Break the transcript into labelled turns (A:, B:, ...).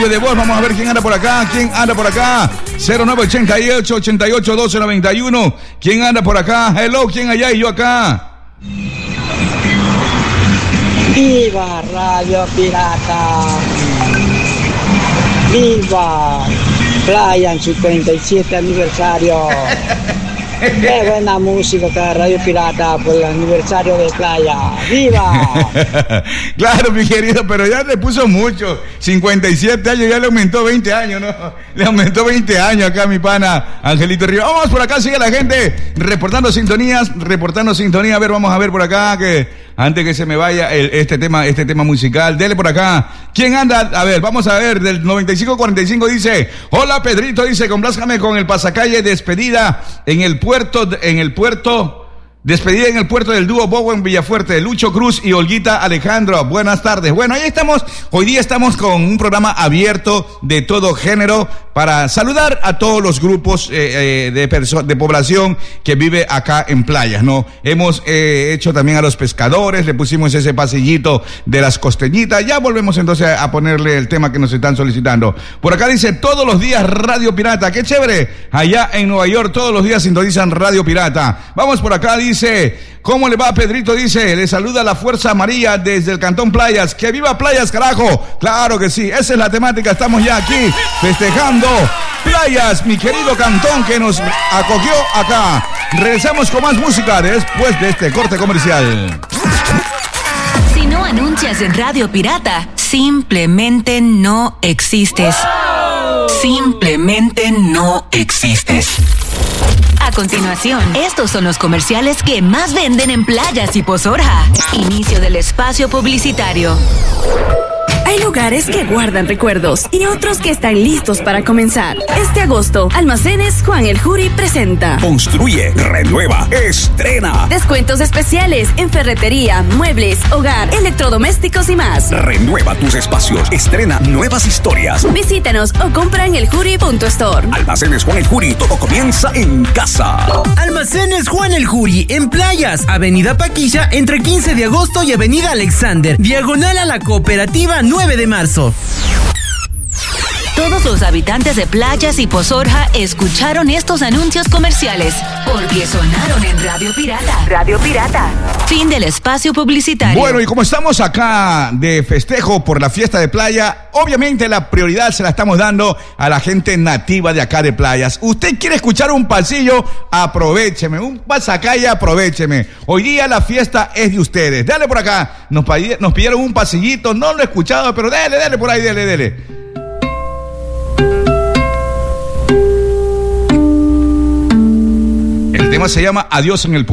A: audio de voz. Vamos a ver quién anda por acá. 0988-88-1291. ¿Quién anda por acá? Hello, ¿quién allá y yo acá?
B: ¡Viva Radio Pirata! ¡Viva Playa en su 37 aniversario! ¡Qué buena música para Radio Pirata por el aniversario de Playa! ¡Viva!
A: Claro, mi querido, pero ya le puso mucho. 57 años, ya le aumentó 20 años, ¿no? Le aumentó 20 años acá mi pana Angelito Río. Vamos por acá, sigue la gente reportando sintonía. A ver, vamos a ver por acá que antes que se me vaya este tema musical. Dele por acá. ¿Quién anda? A ver, vamos a ver. Del 9545 dice: hola Pedrito, dice, complázcame con el pasacalle despedida en el puerto del dúo Bowen Villafuerte, Lucho Cruz y Olguita Alejandro. Buenas tardes. Bueno, ahí estamos. Hoy día estamos con un programa abierto de todo género para saludar a todos los grupos de población que vive acá en Playas, ¿no? Hemos hecho también a los pescadores, le pusimos ese pasillito de las costeñitas. Ya volvemos entonces a ponerle el tema que nos están solicitando. Por acá dice: todos los días Radio Pirata. ¡Qué chévere! Allá en Nueva York todos los días sintonizan Radio Pirata. Vamos por acá, dice: ¿cómo le va, Pedrito? Dice, le saluda la Fuerza Amarilla desde el Cantón Playas. ¡Que viva Playas, carajo! Claro que sí, esa es la temática. Estamos ya aquí festejando Playas, mi querido Cantón que nos acogió acá. Regresamos con más música después de este corte comercial.
C: Si no anuncias en Radio Pirata, simplemente no existes. Simplemente no existes. A continuación, estos son los comerciales que más venden en Playas y Pozorja. Inicio del espacio publicitario.
D: Hay lugares que guardan recuerdos y otros que están listos para comenzar. Este agosto, Almacenes Juan el Juri presenta:
E: construye, renueva, estrena.
D: Descuentos especiales en ferretería, muebles, hogar, electrodomésticos y más.
E: Renueva tus espacios, estrena nuevas historias.
D: Visítanos o compra en eljuri.store.
E: Almacenes Juan el Juri, todo comienza en casa.
F: Almacenes Juan el Juri, en Playas, Avenida Paquilla, entre 15 de agosto y Avenida Alexander, diagonal a la Cooperativa 9 de marzo.
C: Todos los habitantes de Playas y Pozorja escucharon estos anuncios comerciales porque sonaron en Radio Pirata. Radio Pirata. Fin del espacio publicitario.
A: Bueno, y como estamos acá de festejo por la fiesta de Playa, obviamente la prioridad se la estamos dando a la gente nativa de acá de Playas. Usted quiere escuchar un pasillo, aprovecheme. Un pasacalle, aprovecheme. Hoy día la fiesta es de ustedes. Dale por acá. Nos pidieron un pasillito, no lo he escuchado, pero dale por ahí, dale. El tema se llama Adiós en el Puerto.